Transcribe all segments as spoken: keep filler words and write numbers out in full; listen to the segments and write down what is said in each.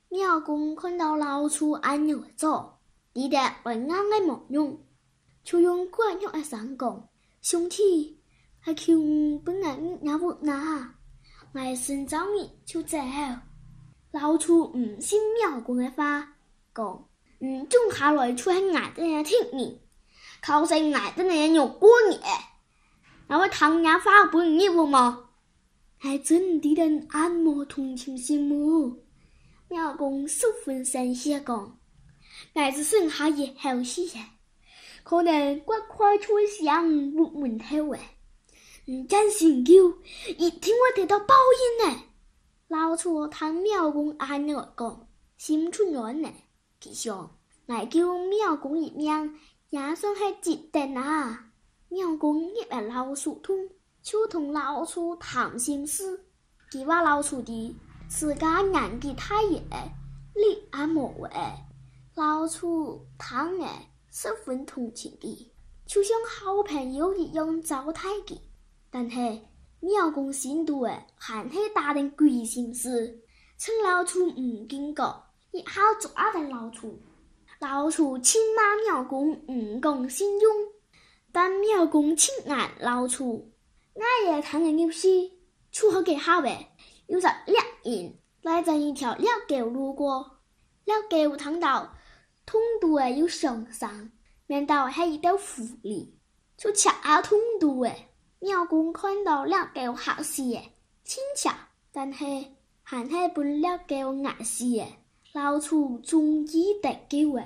苗公看到老鼠按牛做，記得來啱嘅模樣，就用骨肉嘅相講，兄弟係求本來也活那，我先走你就走。老鼠唔信苗公嘅話，講唔中下來出係捱得人聽你，靠勢捱得人肉過嘢，那位唐人花本業務嘛，係真啲人按摩同情心麼？苗公十分生氣講，我只剩下一口氣嘅，可能骨塊出響冇門頭嘅，唔真心叫，一定會得到報應嘅。老鼠聽苗公按我講，心出暖呢，其實我叫苗公一命，也算係值得啊。苗公入嚟老鼠洞，就同老鼠談心事，佢話老鼠啲自家年紀太爺，你阿冇誒，老鼠聽誒十分同情佢，就像好朋友一樣招待佢。但係苗公心度誒，還係打定鬼心思，趁老鼠唔經過，一下抓定老鼠。老鼠親罵苗公唔講信用，但苗公親愛老鼠，我也聽人入戲，出好幾下誒，有隻獵人來在一條獵狗路過，獵狗聽到痛度誒有傷傷，難道係一道狐狸，就掐下痛度誒。苗公看到獵狗嚇死誒，親切，但係還係本獵狗餓死誒，老鼠終於得救誒。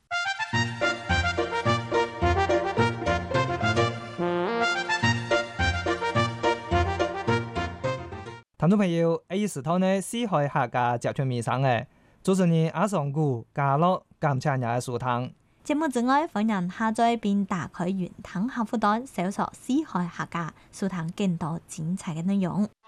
聽眾朋友，呢時頭呢，四海客家集團面上嘅，主持人阿上古加樂感謝人嘅收聽。 節目之外，歡迎下載並打開雲端客戶端，搜索四海客家，收聽更多精彩嘅內容。